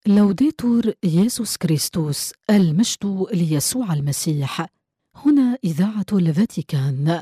لوديتور يسوع كريستوس، المجد ليسوع المسيح. هنا إذاعة الفاتيكان.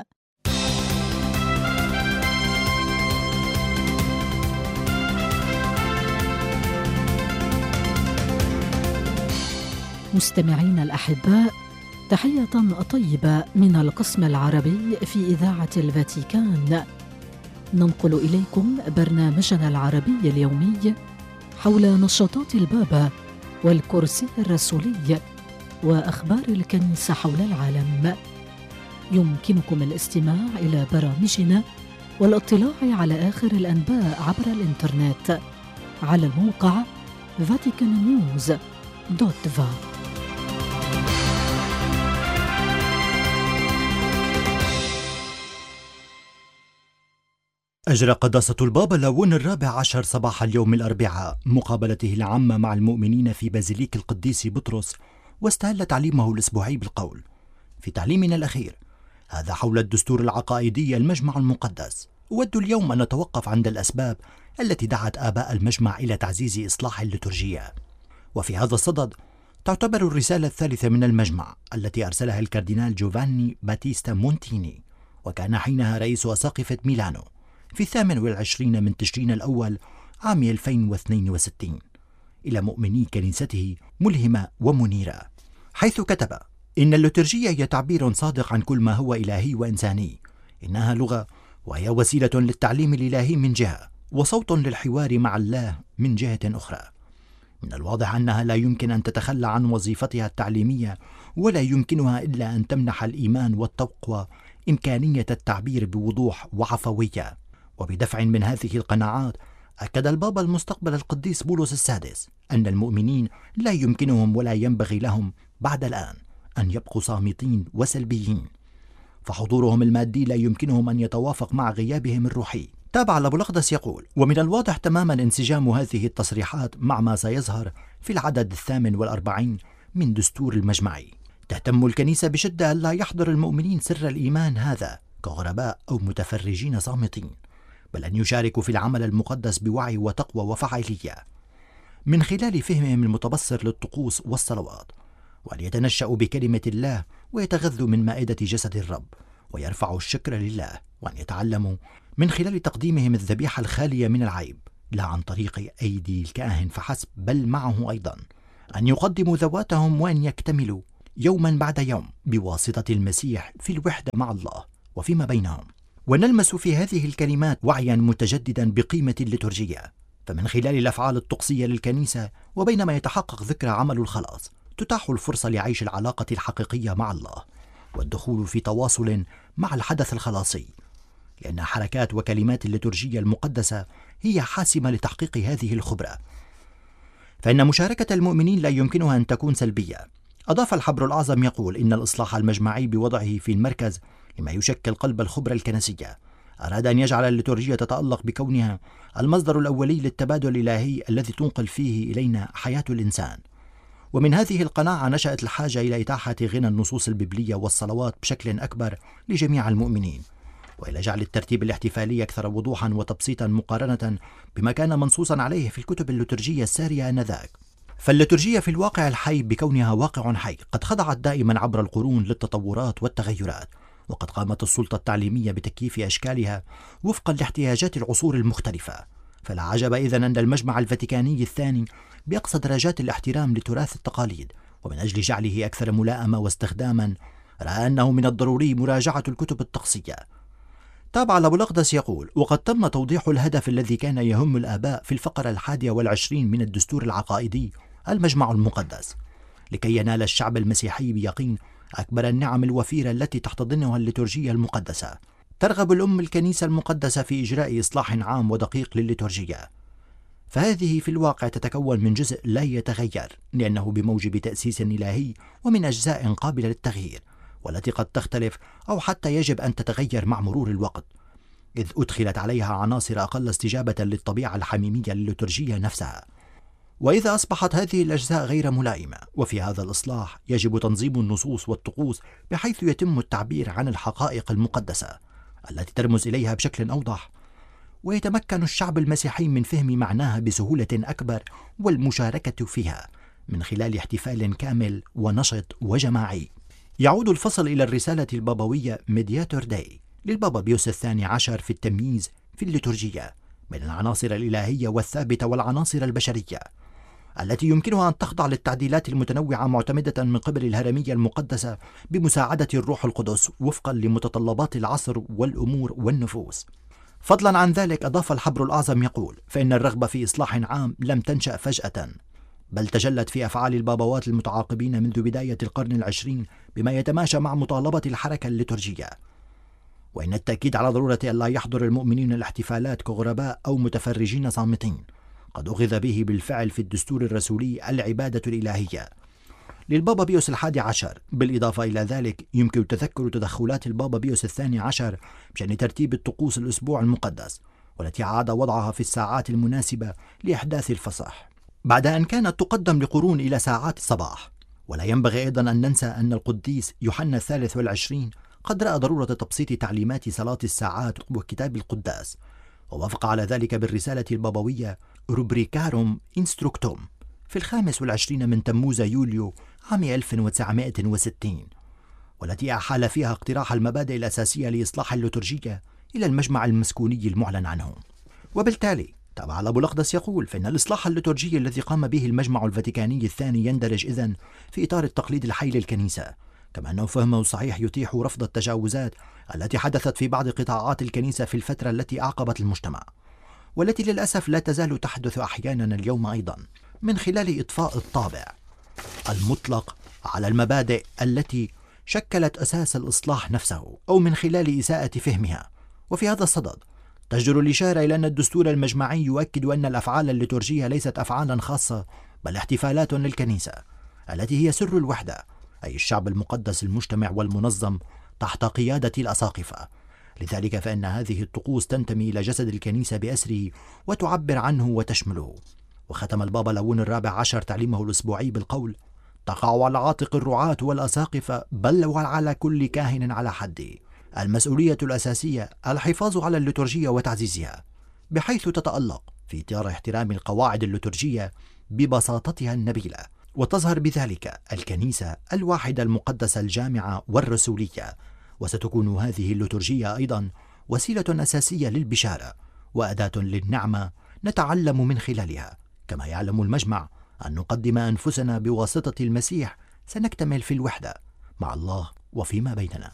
مستمعين الأحباء، تحية طيبة من القسم العربي في إذاعة الفاتيكان. ننقل إليكم برنامجنا العربي اليومي حول نشاطات البابا والكرسي الرسولي وأخبار الكنيسة حول العالم. يمكنكم الاستماع إلى برامجنا والاطلاع على آخر الأنباء عبر الإنترنت على الموقع vaticannews.va. أجرى قداسة البابا لاون ال14 صباح اليوم الأربعاء مقابلته العامة مع المؤمنين في بازيليك القديس بطرس، واستهل تعليمه الأسبوعي بالقول: في تعليمنا الأخير هذا حول الدستور العقائدي المجمع المقدس، أود اليوم أن نتوقف عند الأسباب التي دعت آباء المجمع إلى تعزيز إصلاح الليتورجية. وفي هذا الصدد تعتبر الرسالة الثالثة من المجمع التي أرسلها الكاردينال جوفاني باتيستا مونتيني، وكان حينها رئيس أساقفة ميلانو، في 28 من تشرين الأول عام 2062 إلى مؤمني كنيسته ملهمة ومنيرة، حيث كتب: إن الليتورجية هي تعبير صادق عن كل ما هو إلهي وإنساني. إنها لغة، وهي وسيلة للتعليم الإلهي من جهة، وصوت للحوار مع الله من جهة أخرى. من الواضح أنها لا يمكن أن تتخلى عن وظيفتها التعليمية، ولا يمكنها إلا أن تمنح الإيمان والتقوى إمكانية التعبير بوضوح وعفوية. وبدفع من هذه القناعات أكد البابا المستقبل القديس بولس السادس أن المؤمنين لا يمكنهم ولا ينبغي لهم بعد الآن أن يبقوا صامتين وسلبيين، فحضورهم المادي لا يمكنهم أن يتوافق مع غيابهم الروحي. تابع الأبو الأقدس يقول: ومن الواضح تماما انسجام هذه التصريحات مع ما سيظهر في العدد 48 من دستور المجمعي. تهتم الكنيسة بشدة أن لا يحضر المؤمنين سر الإيمان هذا كغرباء أو متفرجين صامتين، بل أن يشاركوا في العمل المقدس بوعي وتقوى وفعالية من خلال فهمهم المتبصر للطقوس والصلوات، وأن يتنشأوا بكلمة الله ويتغذوا من مائدة جسد الرب ويرفعوا الشكر لله، وأن يتعلموا من خلال تقديمهم الذبيحة الخالية من العيب لا عن طريق أيدي الكاهن فحسب، بل معه أيضا أن يقدموا ذواتهم وأن يكتملوا يوما بعد يوم بواسطة المسيح في الوحدة مع الله وفيما بينهم. ونلمس في هذه الكلمات وعيا متجددا بقيمة الليتورجية، فمن خلال الأفعال الطقسية للكنيسة وبينما يتحقق ذكرى عمل الخلاص تتاح الفرصة لعيش العلاقة الحقيقية مع الله والدخول في تواصل مع الحدث الخلاصي، لأن حركات وكلمات الليتورجية المقدسة هي حاسمة لتحقيق هذه الخبرة، فإن مشاركة المؤمنين لا يمكنها أن تكون سلبية. أضاف الحبر الأعظم يقول: إن الإصلاح المجمعي بوضعه في المركز لما يشكل قلب الخبرة الكنسية أراد أن يجعل الليتورجية تتألق بكونها المصدر الأولي للتبادل الإلهي الذي تنقل فيه إلينا حياة الإنسان. ومن هذه القناعة نشأت الحاجة إلى إتاحة غنى النصوص الببلية والصلوات بشكل أكبر لجميع المؤمنين، وإلى جعل الترتيب الاحتفالي أكثر وضوحا وتبسيطا مقارنة بما كان منصوصا عليه في الكتب الليتورجية السارية آنذاك. فالليتورجية في الواقع الحي بكونها واقع حي قد خضعت دائما عبر القرون للتطورات والتغيرات، وقد قامت السلطة التعليمية بتكييف أشكالها وفقا لاحتياجات العصور المختلفة. فلا عجب إذن أن المجمع الفاتيكاني الثاني بأقصى درجات الاحترام لتراث التقاليد، ومن أجل جعله أكثر ملائمة واستخداما، رأى أنه من الضروري مراجعة الكتب الطقسية. تابع الأبو الأقدس يقول: وقد تم توضيح الهدف الذي كان يهم الآباء في الفقرة 21 من الدستور العقائدي المجمع المقدس، لكي ينال الشعب المسيحي بيقين أكبر النعم الوفيرة التي تحتضنها الليتورجية المقدسة. ترغب الأم الكنيسة المقدسة في إجراء إصلاح عام ودقيق للليتورجية، فهذه في الواقع تتكون من جزء لا يتغير، لأنه بموجب تأسيس إلهي ومن أجزاء قابلة للتغيير، والتي قد تختلف أو حتى يجب أن تتغير مع مرور الوقت، إذ أدخلت عليها عناصر أقل استجابة للطبيعة الحميمية للليتورجية نفسها. وإذا أصبحت هذه الأجزاء غير ملائمة، وفي هذا الإصلاح يجب تنظيم النصوص والطقوس بحيث يتم التعبير عن الحقائق المقدسة التي ترمز إليها بشكل أوضح، ويتمكن الشعب المسيحي من فهم معناها بسهولة أكبر والمشاركة فيها من خلال احتفال كامل ونشط وجماعي. يعود الفصل إلى الرسالة البابوية ميدياتور داي للبابا بيوس الثاني عشر في التمييز في الليتورجية بين العناصر الإلهية والثابتة والعناصر البشرية التي يمكنها أن تخضع للتعديلات المتنوعة معتمدة من قبل الهرمية المقدسة بمساعدة الروح القدس وفقا لمتطلبات العصر والأمور والنفوس. فضلا عن ذلك أضاف الحبر الأعظم يقول: فإن الرغبة في إصلاح عام لم تنشأ فجأة، بل تجلت في أفعال البابوات المتعاقبين منذ بداية القرن العشرين بما يتماشى مع مطالبة الحركة الليتورجية. وإن التأكيد على ضرورة أن لا يحضر المؤمنين الاحتفالات كغرباء أو متفرجين صامتين قد أخذ به بالفعل في الدستور الرسولي العبادة الإلهية للبابا بيوس الحادي عشر. بالإضافة إلى ذلك يمكن تذكر تدخلات البابا بيوس الثاني عشر بشأن ترتيب الطقوس الأسبوع المقدس، والتي عاد وضعها في الساعات المناسبة لإحداث الفصح بعد أن كانت تقدم لقرون إلى ساعات الصباح. ولا ينبغي أيضا أن ننسى أن القديس يوحنا الثالث والعشرين قد رأى ضرورة تبسيط تعليمات صلاة الساعات وكتاب القداس، ووافق على ذلك بالرسالة البابوية روبريكاروم إنستروكتوم في 25 من تموز يوليو عام 1960، والتي أحال فيها اقتراح المبادئ الأساسية لإصلاح الليتورجية إلى المجمع المسكوني المعلن عنه. وبالتالي تابع الأب الأقدس يقول: فإن الإصلاح الليتورجي الذي قام به المجمع الفاتيكاني الثاني يندرج إذن في إطار التقليد الحي للكنيسة، كما أنه فهمه الصحيح يتيح رفض التجاوزات التي حدثت في بعض قطاعات الكنيسة في الفترة التي أعقبت المجتمع، والتي للأسف لا تزال تحدث أحيانا اليوم أيضا، من خلال إضفاء الطابع المطلق على المبادئ التي شكلت أساس الإصلاح نفسه، أو من خلال إساءة فهمها. وفي هذا الصدد تجدر الإشارة إلى أن الدستور المجمعي يؤكد أن الأفعال الليتورجية ليست أفعالا خاصة، بل احتفالات للكنيسة التي هي سر الوحدة، أي الشعب المقدس المجتمع والمنظم تحت قيادة الأساقفة. لذلك فإن هذه الطقوس تنتمي إلى جسد الكنيسة بأسره وتعبر عنه وتشمله. وختم البابا لوون الرابع عشر تعليمه الأسبوعي بالقول: تقع على عاتق الرعاة والأساقفة بل وعلى كل كاهن على حده المسؤولية الأساسية الحفاظ على الليتورجية وتعزيزها، بحيث تتألق في إطار احترام القواعد الليتورجية ببساطتها النبيلة، وتظهر بذلك الكنيسة الواحدة المقدسة الجامعة والرسولية. وستكون هذه الليتورجية أيضا وسيلة أساسية للبشارة وأداة للنعمة نتعلم من خلالها. كما يعلم المجمع أن نقدم أنفسنا بواسطة المسيح سنكتمل في الوحدة مع الله وفيما بيننا.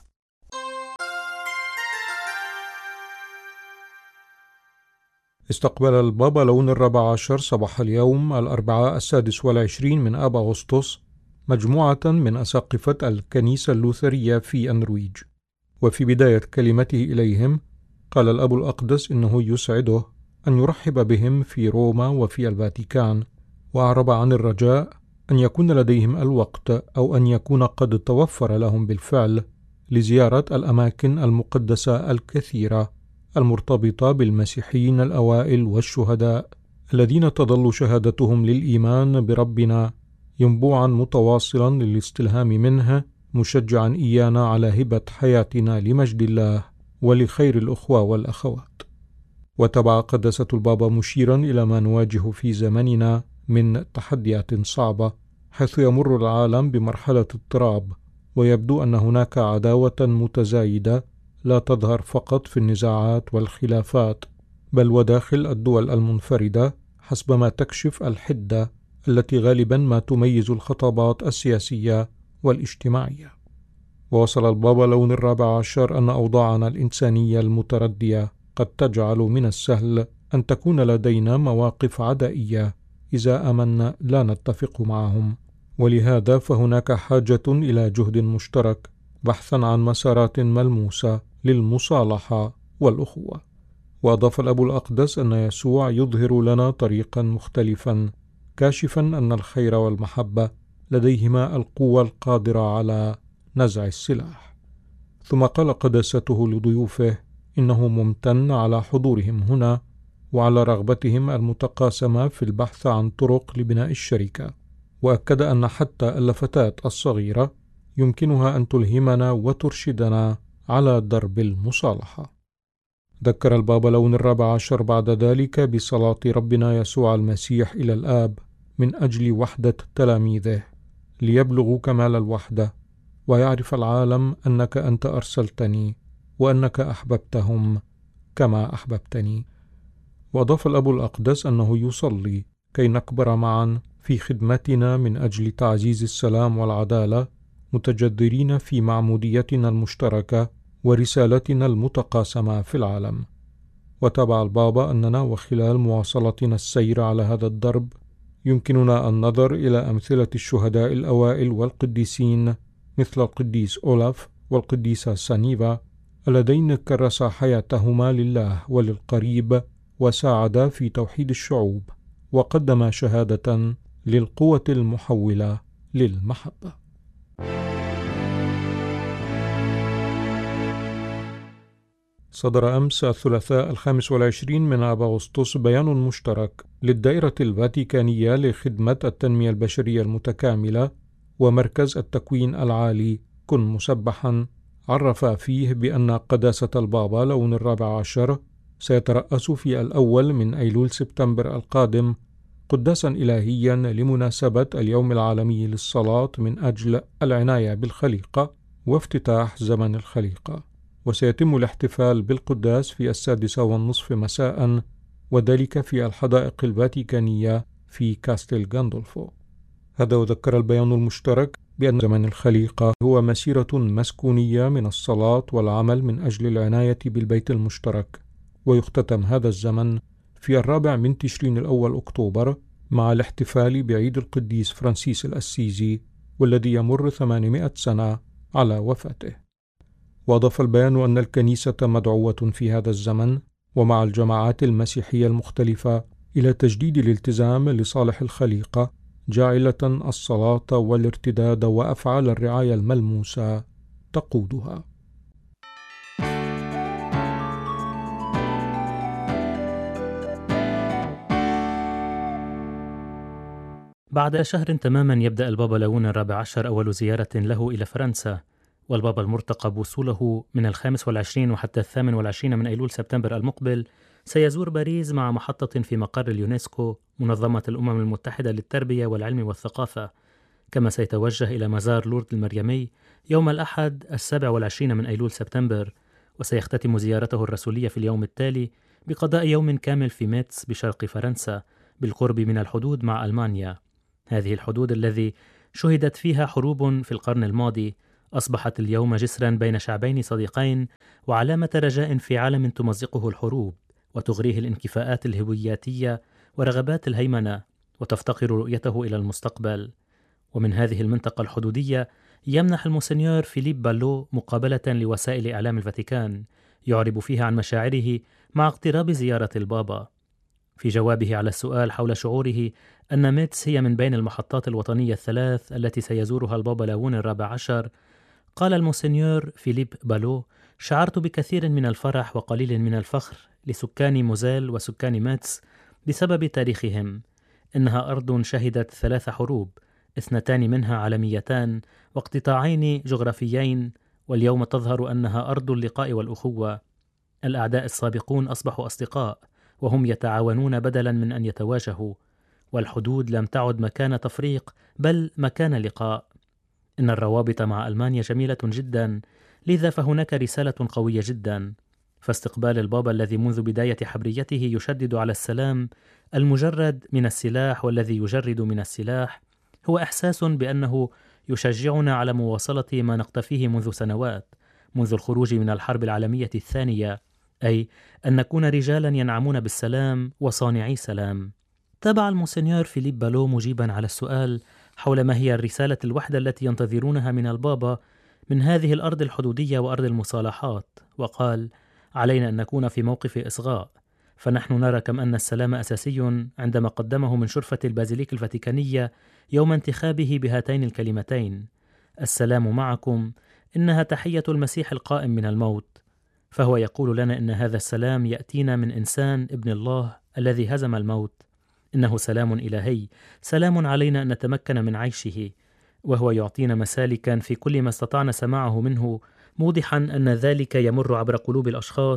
استقبل البابا لون الرابع عشر صباح اليوم الأربعاء 26 من آب أغسطس مجموعة من أساقفة الكنيسة اللوثرية في النرويج. وفي بداية كلمته إليهم قال الأب الأقدس إنه يسعده أن يرحب بهم في روما وفي الفاتيكان، وأعرب عن الرجاء أن يكون لديهم الوقت أو أن يكون قد توفر لهم بالفعل لزيارة الأماكن المقدسة الكثيرة المرتبطة بالمسيحيين الأوائل والشهداء الذين تظل شهادتهم للإيمان بربنا ينبوعا متواصلا للاستلهام منه، مشجعا إيانا على هبة حياتنا لمجد الله ولخير الأخوة والأخوات. وتبع قداسة البابا مشيرا إلى ما نواجه في زمننا من تحديات صعبة، حيث يمر العالم بمرحلة اضطراب، ويبدو أن هناك عداوة متزايدة لا تظهر فقط في النزاعات والخلافات، بل وداخل الدول المنفردة، حسب ما تكشف الحدة التي غالبا ما تميز الخطابات السياسية والاجتماعية. ووصل البابا لون الرابع عشر أن أوضاعنا الإنسانية المتردية قد تجعل من السهل أن تكون لدينا مواقف عدائية إذا آمنا لا نتفق معهم، ولهذا فهناك حاجة إلى جهد مشترك بحثا عن مسارات ملموسة للمصالحة والأخوة. وأضاف الأب الأقدس أن يسوع يظهر لنا طريقا مختلفا، كاشفا أن الخير والمحبة لديهما القوة القادرة على نزع السلاح. ثم قال قداسته لضيوفه إنه ممتن على حضورهم هنا وعلى رغبتهم المتقاسمة في البحث عن طرق لبناء الشركة، وأكد أن حتى اللفتات الصغيرة يمكنها أن تلهمنا وترشدنا على درب المصالحة. ذكر البابا لون الرابع عشر بعد ذلك بصلاة ربنا يسوع المسيح إلى الآب من أجل وحدة تلاميذه ليبلغوا كمال الوحدة ويعرف العالم أنك أنت أرسلتني وأنك أحببتهم كما أحببتني. وأضاف الأب الأقدس أنه يصلي كي نكبر معا في خدمتنا من أجل تعزيز السلام والعدالة، متجذرين في معموديتنا المشتركة ورسالتنا المتقاسمة في العالم. وتابع البابا أننا وخلال مواصلتنا السير على هذا الدرب يمكننا النظر إلى أمثلة الشهداء الأوائل والقديسين مثل القديس أولاف والقديسة سانيفا اللذين كرسا حياتهما لله وللقريب وساعدا في توحيد الشعوب وقدما شهادة للقوة المحولة للمحبة. صدر أمس الثلاثاء 25 من آب أغسطس بيان مشترك للدائرة الفاتيكانية لخدمة التنمية البشرية المتكاملة ومركز التكوين العالي كن مسبحا، عرف فيه بأن قداسة البابا لون الرابع عشر سيترأس في الأول من أيلول سبتمبر القادم قداسا إلهيا لمناسبة اليوم العالمي للصلاة من أجل العناية بالخليقة وافتتاح زمن الخليقة، وسيتم الاحتفال بالقداس في 6:30 مساء، وذلك في الحدائق الفاتيكانية في كاستيل غاندولفو. هذا وذكر البيان المشترك بأن زمن الخليقة هو مسيرة مسكونية من الصلاة والعمل من أجل العناية بالبيت المشترك، ويختتم هذا الزمن في 4 تشرين الأول أكتوبر مع الاحتفال بعيد القديس فرانسيس الأسيزي والذي يمر 800 سنة على وفاته. وأضاف البيان أن الكنيسة مدعوة في هذا الزمن ومع الجماعات المسيحية المختلفة إلى تجديد الالتزام لصالح الخليقة، جاعلة الصلاة والارتداد وأفعال الرعاية الملموسة تقودها. بعد شهر تماما يبدأ البابا لون الرابع عشر أول زيارة له إلى فرنسا، والبابا المرتقب وصوله من 25 وحتى 28 من أيلول سبتمبر المقبل سيزور باريس مع محطة في مقر اليونسكو منظمة الأمم المتحدة للتربية والعلم والثقافة، كما سيتوجه إلى مزار لورد المريمي يوم الأحد 27 من أيلول سبتمبر، وسيختتم زيارته الرسولية في اليوم التالي بقضاء يوم كامل في ميتس بشرق فرنسا بالقرب من الحدود مع ألمانيا. هذه الحدود الذي شهدت فيها حروب في القرن الماضي أصبحت اليوم جسرا بين شعبين صديقين وعلامة رجاء في عالم تمزقه الحروب وتغريه الانكفاءات الهوياتية ورغبات الهيمنة وتفتقر رؤيته إلى المستقبل. ومن هذه المنطقة الحدودية يمنح المونسنيور فيليب بالو مقابلة لوسائل إعلام الفاتيكان يعرب فيها عن مشاعره مع اقتراب زيارة البابا. في جوابه على السؤال حول شعوره أن ميتس هي من بين المحطات الوطنية الثلاث التي سيزورها البابا لون الرابع عشر، قال المونسنيور فيليب بالو: شعرت بكثير من الفرح وقليل من الفخر لسكان موزيل وسكان ميتس بسبب تاريخهم. إنها أرض شهدت 3 حروب، 2 منها عالميتان واقتطاعين جغرافيين، واليوم تظهر أنها أرض اللقاء والأخوة. الأعداء السابقون أصبحوا أصدقاء وهم يتعاونون بدلا من أن يتواجهوا، والحدود لم تعد مكان تفريق بل مكان لقاء. إن الروابط مع ألمانيا جميلة جدا، لذا فهناك رسالة قوية جدا. فاستقبال البابا الذي منذ بداية حبريته يشدد على السلام المجرد من السلاح والذي يجرد من السلاح هو إحساس بأنه يشجعنا على مواصلة ما نقتفيه منذ سنوات، منذ الخروج من الحرب العالمية الثانية، أي أن نكون رجالا ينعمون بالسلام وصانعي سلام. تابع المونسنيور فيليب بالو مجيبا على السؤال حول ما هي الرسالة الوحدة التي ينتظرونها من البابا من هذه الأرض الحدودية وأرض المصالحات، وقال: علينا أن نكون في موقف إصغاء، فنحن نرى كم أن السلام أساسي عندما قدمه من شرفة البازيليك الفاتيكانية يوم انتخابه بهاتين الكلمتين: السلام معكم، إنها تحية المسيح القائم من الموت. فهو يقول لنا إن هذا السلام يأتينا من إنسان ابن الله الذي هزم الموت. إنه سلام إلهي، سلام علينا أن نتمكن من عيشه، وهو يعطينا مسالكا في كل ما استطعنا سماعه منه، موضحا أن ذلك يمر عبر قلوب الأشخاص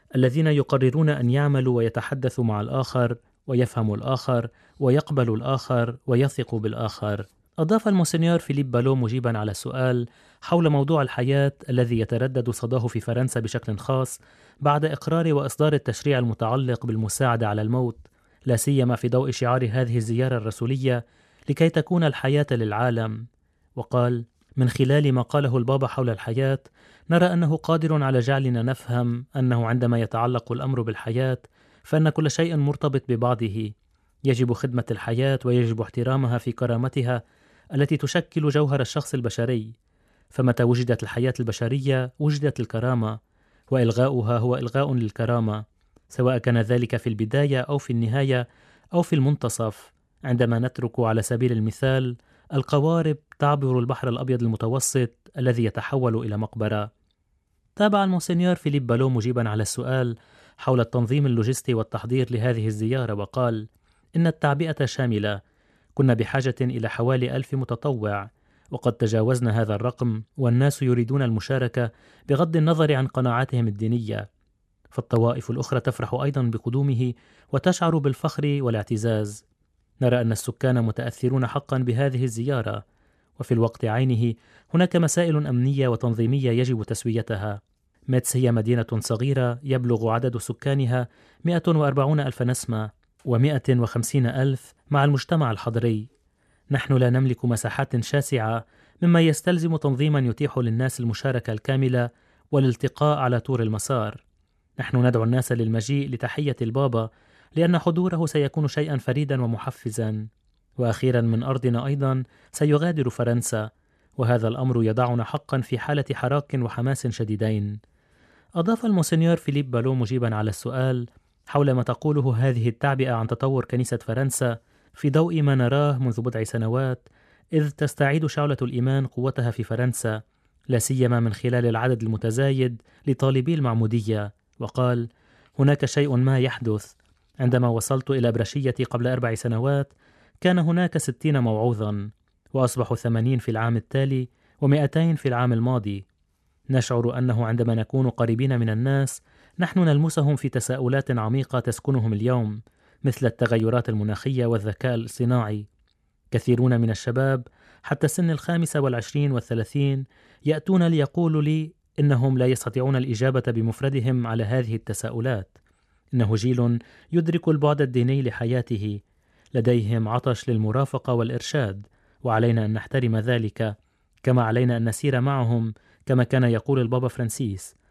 الذين يقررون أن يعملوا ويتحدثوا مع الآخر ويفهموا الآخر ويقبلوا الآخر ويثقوا بالآخر. أضاف المونسنيور فيليب بالو مجيبا على السؤال حول موضوع الحياة الذي يتردد صداه في فرنسا بشكل خاص بعد إقرار وإصدار التشريع المتعلق بالمساعدة على الموت، لا سيما في ضوء شعار هذه الزيارة الرسولية لكي تكون الحياة للعالم. وقال: من خلال ما قاله البابا حول الحياة نرى أنه قادر على جعلنا نفهم أنه عندما يتعلق الأمر بالحياة فإن كل شيء مرتبط ببعضه، يجب خدمة الحياة ويجب احترامها في كرامتها التي تشكل جوهر الشخص البشري، فمتى وجدت الحياة البشرية وجدت الكرامة، وإلغاؤها هو إلغاء للكرامة، سواء كان ذلك في البداية أو في النهاية أو في المنتصف، عندما نترك على سبيل المثال القوارب تعبر البحر الأبيض المتوسط الذي يتحول إلى مقبرة. تابع المونسنيور فيليب بالو مجيبا على السؤال حول التنظيم اللوجستي والتحضير لهذه الزيارة وقال: إن التعبئة شاملة، كنا بحاجة إلى حوالي 1000 متطوع، وقد تجاوزنا هذا الرقم والناس يريدون المشاركة بغض النظر عن قناعاتهم الدينية، فالطوائف الأخرى تفرح أيضا بقدومه وتشعر بالفخر والاعتزاز. نرى أن السكان متأثرون حقا بهذه الزيارة، وفي الوقت عينه هناك مسائل أمنية وتنظيمية يجب تسويتها. ميتس هي مدينة صغيرة يبلغ عدد سكانها 140 ألف نسمة و150 ألف مع المجتمع الحضري. نحن لا نملك مساحات شاسعة، مما يستلزم تنظيما يتيح للناس المشاركة الكاملة والالتقاء على طول المسار. نحن ندعو الناس للمجيء لتحية البابا لأن حضوره سيكون شيئا فريدا ومحفزا. وأخيرا من أرضنا أيضا سيغادر فرنسا، وهذا الأمر يضعنا حقا في حالة حراك وحماس شديدين. أضاف المونسنيور فيليب بالو مجيبا على السؤال حول ما تقوله هذه التعبئة عن تطور كنيسة فرنسا في ضوء ما نراه منذ بضع سنوات، إذ تستعيد شعلة الإيمان قوتها في فرنسا، لا سيما من خلال العدد المتزايد لطالبي المعمودية. وقال: هناك شيء ما يحدث. عندما وصلت إلى برشيتي قبل 4 سنوات كان هناك 60 موعوظا، وأصبحوا 80 في العام التالي و200 في العام الماضي. نشعر أنه عندما نكون قريبين من الناس نحن نلمسهم في تساؤلات عميقة تسكنهم اليوم، مثل التغيرات المناخية والذكاء الاصطناعي. كثيرون من الشباب حتى سن 25 و30 يأتون ليقولوا لي إنهم لا يستطيعون الإجابة بمفردهم على هذه التساؤلات. إنه جيل يدرك البعد الديني لحياته، لديهم عطش للمرافقة والإرشاد، وعلينا أن نحترم ذلك، كما علينا أن نسير معهم كما كان يقول البابا فرانسيس: